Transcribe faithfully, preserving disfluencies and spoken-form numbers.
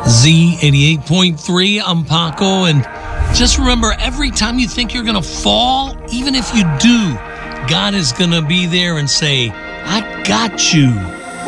Z eighty-eight point three, I'm Paco, and just remember, every time you think you're going to fall, even if you do, God is going to be there and say, I got you.